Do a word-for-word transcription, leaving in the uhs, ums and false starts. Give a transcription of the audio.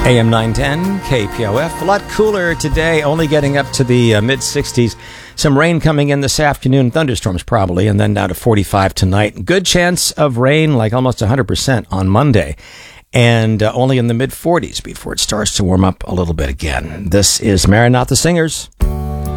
A M nine ten, K P O F. A lot cooler today, only getting up to the uh, mid-sixties. Some rain coming in this afternoon, thunderstorms probably, and then down to forty-five tonight. Good chance of rain, like almost one hundred percent on Monday, and uh, only in the mid-forties before it starts to warm up a little bit again. This is Maranatha Singers.